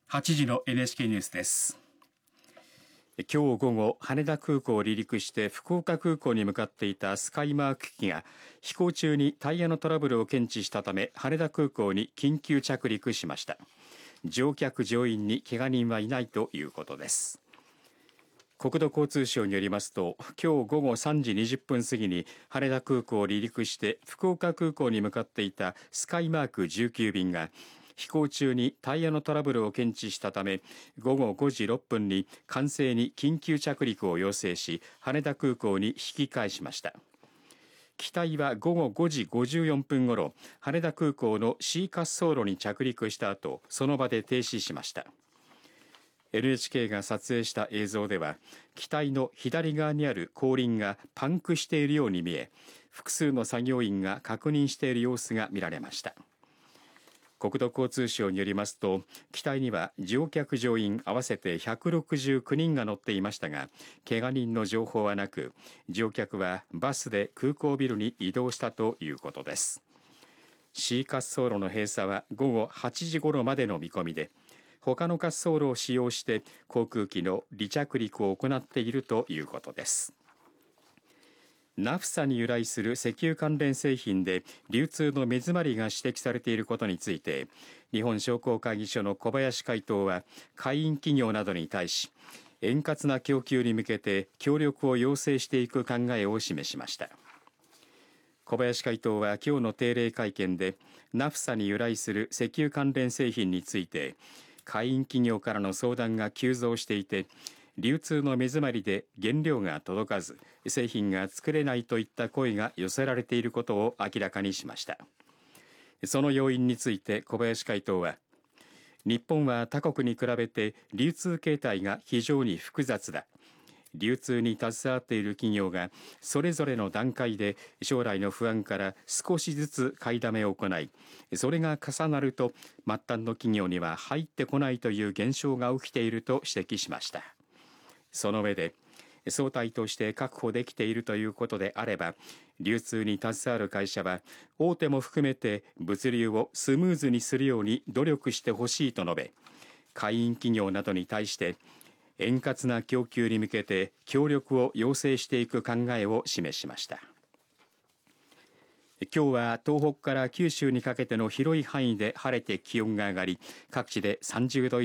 8時の NHK ニュースです。 今日午後、羽田空港を離陸して福岡空港に向かっていたスカイマーク機が飛行中にタイヤのトラブルを検知したため羽田空港に緊急着陸しました。乗客乗員に怪我人はいないということです。国土交通省によりますと、今日午後3時20分過ぎに羽田空港を離陸して福岡空港に向かっていたスカイマーク19便が飛行中にタイヤのトラブルを検知したため午後5時6分に管制に緊急着陸を要請し羽田空港に引き返しました。機体は午後5時54分ごろ羽田空港の C 滑走路に着陸した後その場で停止しました。NHK が撮影した映像では機体の左側にある後輪がパンクしているように見え複数の作業員が確認している様子が見られました。国土交通省によりますと機体には乗客乗員合わせて169人が乗っていましたが怪我人の情報はなく乗客はバスで空港ビルに移動したということです。 C 滑走路の閉鎖は午後8時ごろまでの見込みで他の滑走路を使用して航空機の離着陸を行っているということです。ナフサに由来する石油関連製品で流通の目詰まりが指摘されていることについて日本商工会議所の小林会頭は会員企業などに対し円滑な供給に向けて協力を要請していく考えを示しました。小林会頭は今日の定例会見でナフサに由来する石油関連製品について会員企業からの相談が急増していて流通の目詰まりで原料が届かず製品が作れないといった声が寄せられていることを明らかにしました。その要因について小林会頭は日本は他国に比べて流通形態が非常に複雑だ。流通に携わっている企業がそれぞれの段階で将来の不安から少しずつ買いだめを行いそれが重なると末端の企業には入ってこないという現象が起きていると指摘しました。その上で総体として確保できているということであれば流通に携わる会社は大手も含めて物流をスムーズにするように努力してほしいと述べ会員企業などに対して円滑な供給に向けて協力を要請していく考えを示しました。今日は東北から九州にかけての広い範囲で晴れて気温が上がり各地で30度